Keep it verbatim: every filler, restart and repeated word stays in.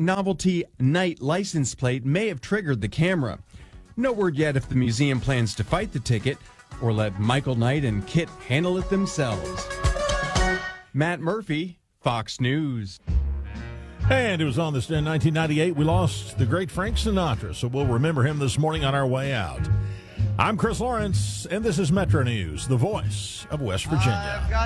novelty Knight license plate may have triggered the camera. No word yet if the museum plans to fight the ticket or let Michael Knight and Kit handle it themselves. Matt Murphy, Fox News. And it was on this day in nineteen ninety-eight we lost the great Frank Sinatra, so we'll remember him this morning on our way out. I'm Chris Lawrence, and this is Metro News, the voice of West Virginia.